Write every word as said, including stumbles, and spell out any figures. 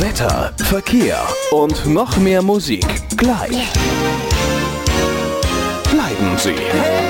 Wetter, Verkehr und noch mehr Musik. Gleich. Bleiben Sie